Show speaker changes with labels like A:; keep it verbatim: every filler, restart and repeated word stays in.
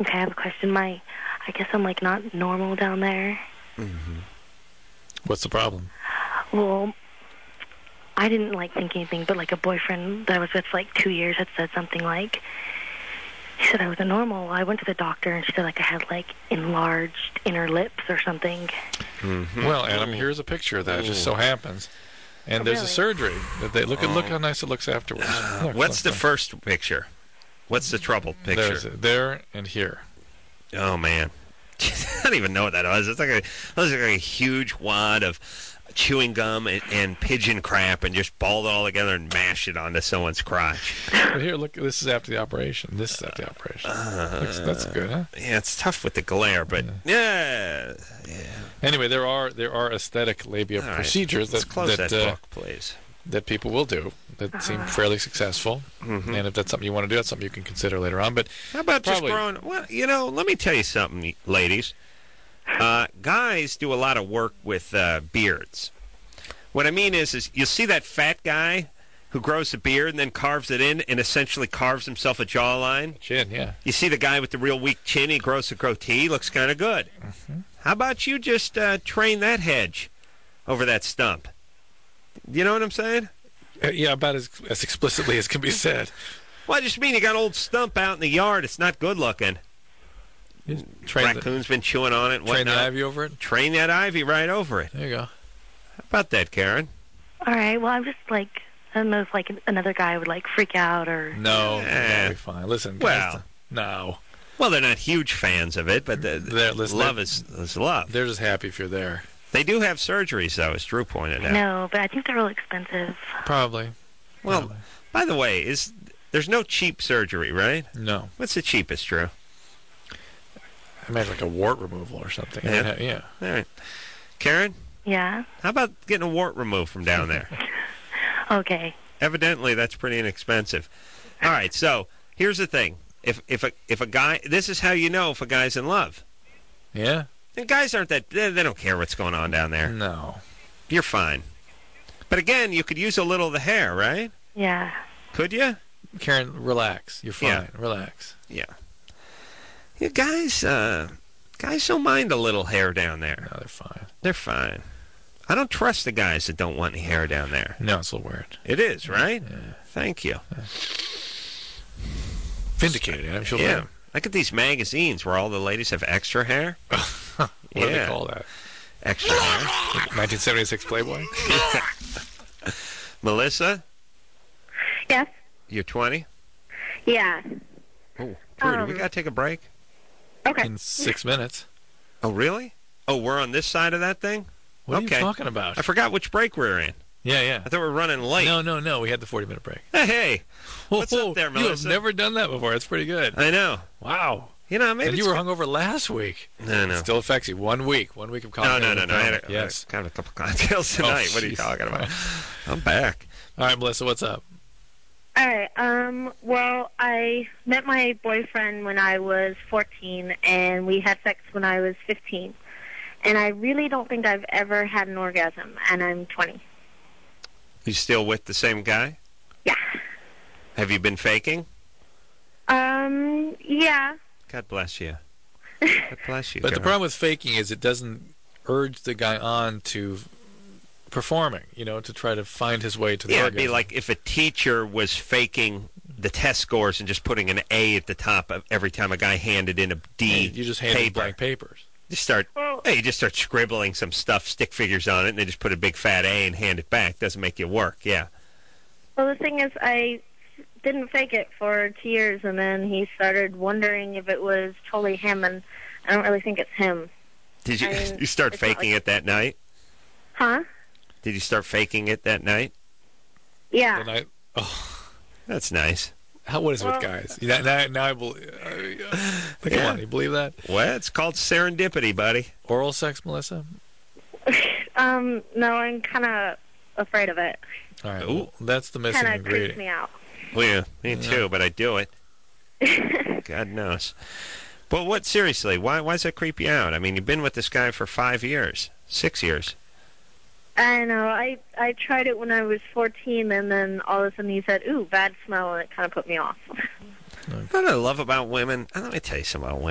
A: Okay, I have a question. My, I guess I'm, like, not normal down there.
B: Mm-hmm.
C: What's the problem?
A: Well, I didn't, like, think anything, but, like, a boyfriend that I was with for, like, two years had said something like, he said I was a normal. I went to the doctor, and she said, like, I had, like, enlarged inner lips or something.
C: Mm-hmm. Well, Adam, here's a picture of that. It just so happens. And oh, there's really? a surgery. That they look at oh. look how nice it looks afterwards.
B: Uh,
C: look,
B: what's
C: look,
B: the
C: look.
B: first picture? What's the trouble picture?
C: There's there and here.
B: Oh man, I don't even know what that is. It's like a, it looks like a huge wad of chewing gum and, and pigeon crap, and just ball it all together and mash it onto someone's crotch.
C: But here, look. This is after the operation. This is after the operation. Uh, Looks, that's good, huh?
B: Yeah, it's tough with the glare, but yeah. yeah.
C: Anyway, there are there are aesthetic labia
B: all
C: procedures
B: right.
C: that
B: close
C: that,
B: that
C: uh,
B: book, please.
C: that people will do that uh-huh. seem fairly successful. Mm-hmm. And if that's something you want to do, that's something you can consider later on. But
B: how about
C: probably,
B: just growing? Well, you know, let me tell you something, ladies. Uh, guys do a lot of work with uh, beards. What I mean is, is you'll see that fat guy who grows a beard and then carves it in and essentially carves himself a jawline.
C: Chin, yeah.
B: You see the guy with the real weak chin, he grows a goatee, looks kind of good. Mm-hmm. How about you just uh, train that hedge over that stump? You know what I'm saying?
C: Uh, yeah, about as, as explicitly as can be said.
B: Well, I just mean you got an old stump out in the yard. It's not good looking. Raccoon's the, been chewing on it. And
C: train
B: whatnot.
C: the ivy over it?
B: Train that ivy right over it.
C: There you go.
B: How about that, Karen?
A: All right. Well, I'm just like, I don't know if like another guy would like freak out or.
C: No,
B: eh.
C: that'll be fine. Listen,
B: well,
C: guys, no.
B: Well, they're not huge fans of it, but the,
C: listen,
B: love is, is love.
C: They're just happy if you're there.
B: They do have surgeries, though, as Drew pointed out.
A: No, but I think they're real expensive.
C: Probably.
B: Well,
C: Probably.
B: By the way, is there's no cheap surgery, right?
C: No.
B: What's the cheapest, Drew?
C: I imagine like a wart removal or something.
B: Yeah.
C: I mean, yeah.
B: All right. Karen?
A: Yeah?
B: How about getting a wart removed from down there?
A: Okay.
B: Evidently, that's pretty inexpensive. All right, so here's the thing. If if a if a guy, this is how you know if a guy's in love.
C: Yeah?
B: And guys aren't that, they, they don't care what's going on down there.
C: No.
B: You're fine. But again, you could use a little of the hair, right?
A: Yeah.
B: Could you?
C: Karen, relax. You're fine.
B: Yeah.
C: Relax.
B: Yeah. Yeah, guys, uh, guys don't mind a little hair down there.
C: No, they're fine.
B: They're fine. I don't trust the guys that don't want any hair down there.
C: No, it's a little weird.
B: It is, right?
C: Yeah.
B: Thank you.
C: Yeah. Vindicated, I'm sure.
B: Yeah. Look at these magazines where all the ladies have extra hair.
C: What
B: yeah.
C: do they call that?
B: Extra hair.
C: nineteen seventy-six Playboy?
B: Melissa?
D: Yes.
B: You're twenty?
D: Yeah.
B: Oh, Drew,
D: um,
B: do we got to take a break?
D: Okay.
C: In six minutes.
B: Oh, really? Oh, we're on this side of that thing?
C: What
B: okay.
C: are you talking about?
B: I forgot which break we were in.
C: Yeah, yeah.
B: I thought we were running late.
C: No, no, no. We had the forty-minute break.
B: Hey, hey. What's
C: oh,
B: up there,
C: You
B: Melissa?
C: have never done that before. It's pretty good.
B: I know.
C: Wow.
B: You know, maybe
C: and you were hungover last week.
B: No, no.
C: It still affects you. One week. One week of cocktails.
B: No, no, no, no. I had a,
C: yes.
B: I had a couple of cocktails tonight.
C: Oh,
B: what are you talking about? I'm back.
C: All right, Melissa, what's up?
D: All right. Um. Well, I met my boyfriend when I was fourteen, and we had sex when I was fifteen. And I really don't think I've ever had an orgasm, and I'm twenty.
B: You still with the same guy?
D: Yeah.
B: Have you been faking?
D: Um. Yeah.
B: God bless you. God bless you.
C: But
B: girl.
C: the problem with faking is it doesn't urge the guy on to performing, you know, to try to find his way to the
B: yeah,
C: orgasm.
B: it'd be like if a teacher was faking the test scores and just putting an A at the top of every time a guy handed in a D
C: Hey, you just handed
B: paper.
C: blank papers.
B: You start,
D: Well-
B: hey, you just start scribbling some stuff, stick figures on it, and they just put a big fat A and hand it back. Doesn't make you work, yeah.
D: Well, the thing is, I didn't fake it for two years, and then he started wondering if it was totally him, and I don't really think it's him.
B: Did you
D: I mean,
B: you start
D: it's not
B: faking
D: like-
B: it that night?
D: Huh?
B: Did you start faking it that night?
D: Yeah.
C: And I, oh,
B: That's nice.
C: how, what is it
D: Well-
C: with guys? Now, now, now I believe. Uh, come
B: Yeah.
C: on, you believe that?
B: Well, it's called serendipity, buddy.
C: Oral sex, Melissa?
D: um. No, I'm kind of afraid of it.
C: All right,
B: Ooh.
C: well, that's the missing
D: Kind of creeps
C: ingredient.
D: me out.
B: Well, yeah, me
C: Yeah.
B: too, but I do it. God knows. But what, seriously, why, why does that creep you out? I mean, you've been with this guy for five years, six years.
D: I know. I I tried it when I was fourteen, and then all of a sudden he said, "Ooh, bad smell," and it kind of put me off.
B: You know what I love about women? Let me tell you something about women.